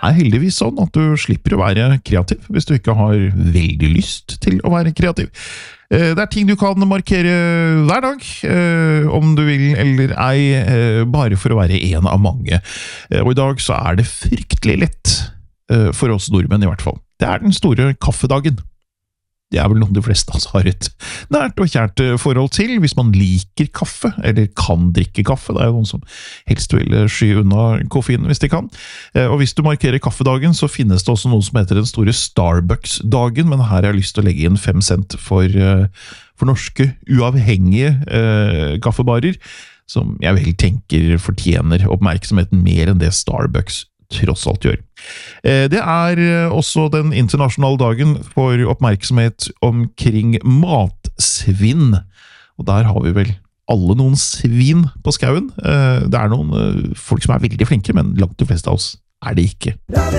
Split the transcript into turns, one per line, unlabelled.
heldigvis sånn at du slipper å være kreativ hvis du ikke har veldig lyst til å være kreativ. Det ting du kan markere hver dag, om du vil eller ei, bare for å være en av mange. Og i dag så det fryktelig lett, for oss nordmenn i hvert fall. Det den store kaffedagen. Det vel noe de fleste av oss har et nært og kjært forhold til, hvis man liker kaffe, eller kan drikke kaffe. Det jo noen som helst vil sky unna koffeinen hvis de kan. Og hvis du markerer kaffedagen, så finnes det også noe som heter den store Starbucks-dagen, men her har jeg lyst til å legge inn 5 cent for norske, uavhengige kaffebarer, som jeg vel tenker fortjener oppmerksomheten mer enn det Starbucks tross alt gjør. Det også den internasjonale dagen for oppmerksomhet omkring matsvinn. Og der har vi vel alle noen svin på skauen. Det noen folk som veldig flinke, men langt de fleste av oss det ikke.